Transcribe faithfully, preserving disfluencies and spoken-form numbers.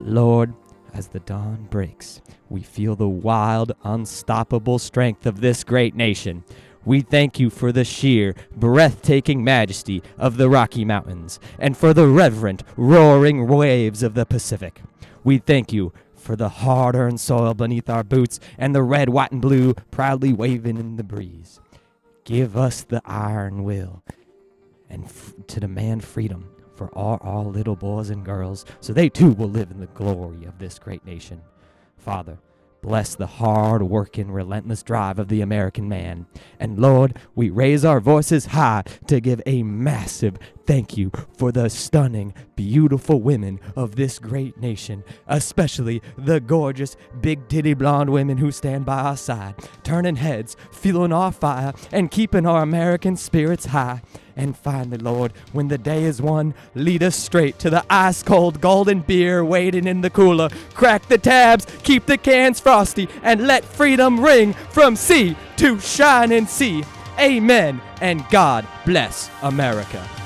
Lord, as the dawn breaks, we feel the wild, unstoppable strength of this great nation. We thank you for the sheer, breathtaking majesty of the Rocky Mountains and for the reverent, roaring waves of the Pacific. We thank you for the hard-earned soil beneath our boots and the red, white, and blue proudly waving in the breeze. Give us the iron will and f- to demand freedom for all our little boys and girls so they too will live in the glory of this great nation. Father, bless the hard-working, relentless drive of the American man. And Lord, we raise our voices high to give a massive thank you for the stunning, beautiful women of this great nation, especially the gorgeous, big-titty blonde women who stand by our side, turning heads, fueling our fire, and keeping our American spirits high. And finally, Lord, when the day is won, lead us straight to the ice-cold golden beer waiting in the cooler. Crack the tabs, keep the cans frosty, and let freedom ring from sea to shining sea. Amen, and God bless America.